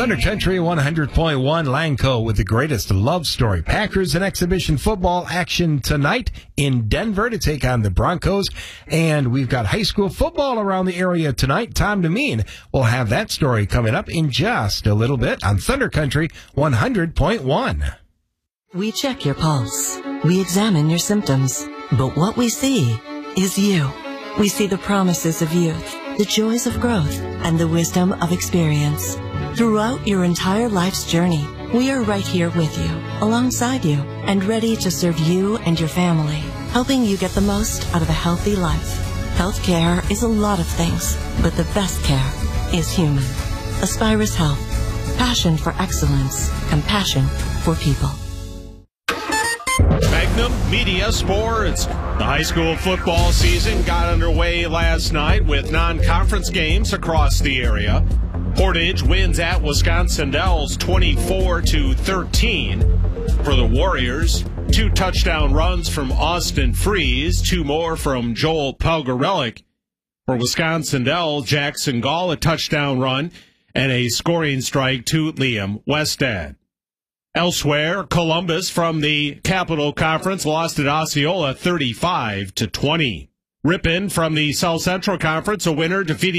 Thunder Country 100.1 Lanco with the greatest love story. Packers and exhibition football action tonight in Denver to take on the Broncos. And we've got high school football around the area tonight. Tom Demeen will have that story coming up in just a little bit on Thunder Country 100.1. We check your pulse. We examine your symptoms. But what we see is you. We see the promises of youth, the joys of growth, and the wisdom of experience. Throughout your entire life's journey, we are right here with you, alongside you, and ready to serve you and your family, helping you get the most out of a healthy life. Healthcare is a lot of things, but the best care is human. Aspirus Health. Passion for excellence. Compassion for people. Magnum Media Sports. The high school football season got underway last night with non-conference games across the area. Portage wins at Wisconsin Dells 24-13. For the Warriors, 2 touchdown runs from Austin Freeze, 2 more from Joel Pelgarelik. For Wisconsin Dells, Jackson Gall a touchdown run and a scoring strike to Liam Westad. Elsewhere, Columbus from the Capital Conference lost at Osceola 35-20. Ripon from the South Central Conference, a winner defeating